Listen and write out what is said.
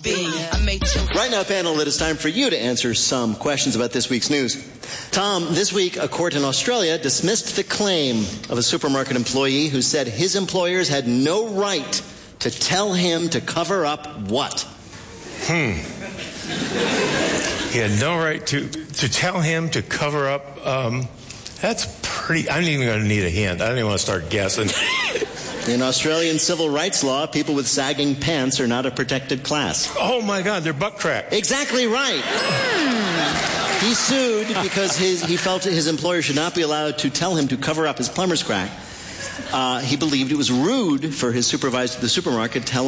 Right now, panel, it is time for you to answer some questions about this week's news. Tom, this week, a court in Australia dismissed the claim of a supermarket employee who said his employers had no right to tell him to cover up what? He had no right to tell him to cover up, that's pretty, I'm even going to need a hint. I don't even want to start guessing. In Australian civil rights law, people with sagging pants are not a protected class. Oh my God, they're butt crack. Exactly right. He sued because he felt his employer should not be allowed to tell him to cover up his plumber's crack. He believed it was rude for his supervisor at the supermarket to tell